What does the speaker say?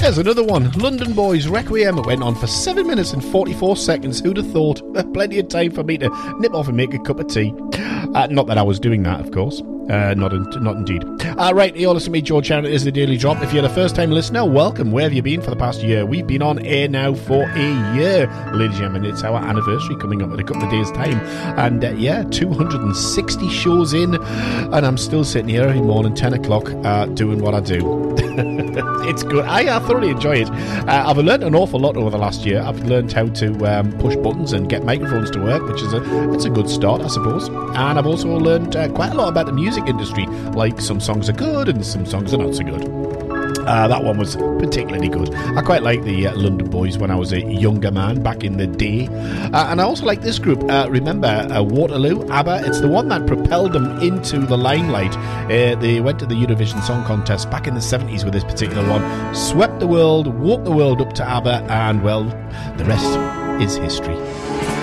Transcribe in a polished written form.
There's another one. London Boys Requiem. It went on for 7 minutes and 44 seconds. Who'd have thought? Plenty of time for me to nip off and make a cup of tea. Not that I was doing that, of course. Not indeed. Right, you're listening to me, George Shannon. It is the Daily Drop. If you're the first time listener, welcome. Where have you been for the past year? We've been on air now for a year, ladies and gentlemen. It's our anniversary coming up in a couple of days' time. And 260 shows in, and I'm still sitting here every morning, 10 o'clock, doing what I do. It's good. I thoroughly enjoy it. I've learned an awful lot over the last year. I've learned how to push buttons and get microphones to work, which is it's a good start, I suppose. And I've also learned quite a lot about the music industry. Like, some songs are good and some songs are not so good. That one was particularly good. I quite liked the London Boys when I was a younger man back in the day. And I also like this group. Remember Waterloo, ABBA? It's the one that propelled them into the limelight. They went to the Eurovision Song Contest back in the 70s with this particular one. Swept the world, woke the world up to ABBA, and, well, the rest is history.